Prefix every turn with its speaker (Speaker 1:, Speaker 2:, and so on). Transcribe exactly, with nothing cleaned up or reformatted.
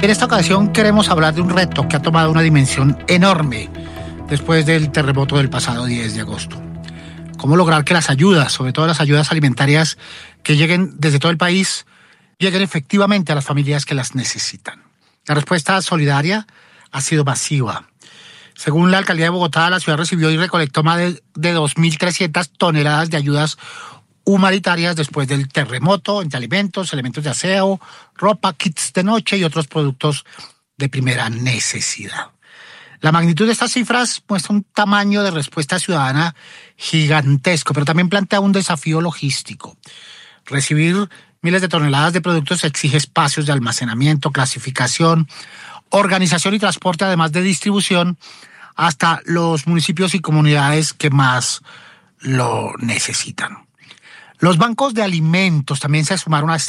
Speaker 1: En esta ocasión queremos hablar de un reto que ha tomado una dimensión enorme después del terremoto del pasado diez de agosto. ¿Cómo lograr que las ayudas, sobre todo las ayudas alimentarias que lleguen desde todo el país, lleguen efectivamente a las familias que las necesitan? La respuesta solidaria ha sido masiva. Según la Alcaldía de Bogotá, la ciudad recibió y recolectó más de, de dos mil trescientas toneladas de ayudas humanitarias después del terremoto, entre alimentos, elementos de aseo, ropa, kits de noche y otros productos de primera necesidad. La magnitud de estas cifras muestra un tamaño de respuesta ciudadana gigantesco, pero también plantea un desafío logístico. Recibir miles de toneladas de productos exige espacios de almacenamiento, clasificación, organización y transporte, además de distribución, hasta los municipios y comunidades que más lo necesitan. Los bancos de alimentos también se sumaron a esta